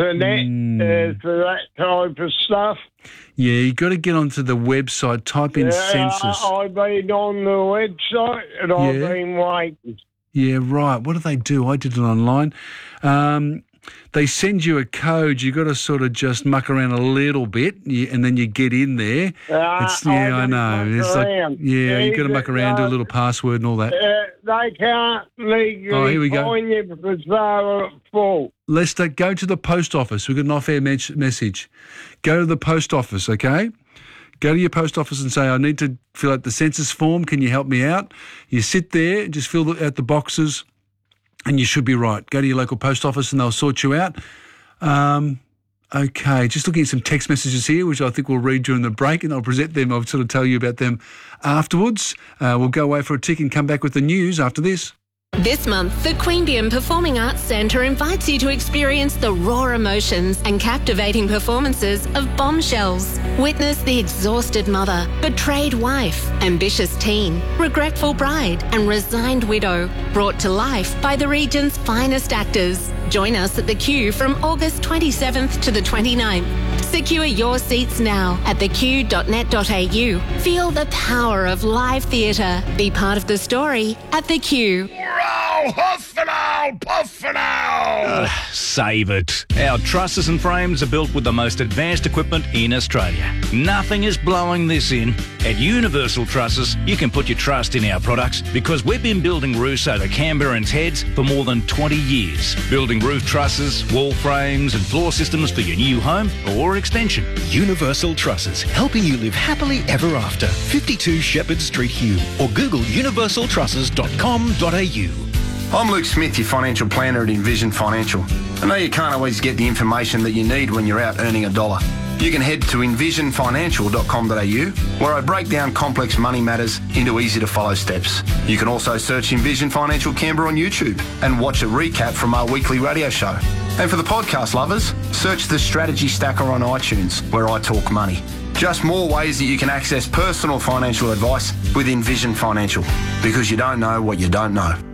for that type of stuff. Yeah, you got to get onto the website, type in census. I've been on the website and I've been waiting. Yeah, right. What do they do? I did it online. They send you a code. You got to sort of just muck around a little bit, and then you get in there. I know. It's like, you got to muck around, do a little password and all that. They can't legally find you because they're at fault. Lester, go to the post office. We've got an off-air message. Go to the post office, okay? Go to your post office and say, I need to fill out the census form. Can you help me out? You sit there, just fill out the boxes, and you should be right. Go to your local post office and they'll sort you out. Okay, just looking at some text messages here, which I think we'll read during the break, and I'll present them. I'll sort of tell you about them afterwards. We'll go away for a tick and come back with the news after this. This month, the Queanbeyan Performing Arts Centre invites you to experience the raw emotions and captivating performances of Bombshells. Witness the exhausted mother, betrayed wife, ambitious teen, regretful bride and resigned widow, brought to life by the region's finest actors. Join us at The Q from August 27th to the 29th. Secure your seats now at theq.net.au. Feel the power of live theatre. Be part of the story at The Q. Save it. Our trusses and frames are built with the most advanced equipment in Australia. Nothing is blowing this in. At Universal Trusses, you can put your trust in our products because we've been building roofs over Canberrans' heads for more than 20 years. Building roof trusses, wall frames and floor systems for your new home or extension. Universal Trusses, helping you live happily ever after. 52 Shepherd Street, Hume, or Google universaltrusses.com.au. I'm Luke Smith, your financial planner at Envision Financial. I know you can't always get the information that you need when you're out earning a dollar. You can head to envisionfinancial.com.au, where I break down complex money matters into easy-to-follow steps. You can also search Envision Financial Canberra on YouTube and watch a recap from our weekly radio show. And for the podcast lovers, search The Strategy Stacker on iTunes, where I talk money. Just more ways that you can access personal financial advice with Envision Financial, because you don't know what you don't know.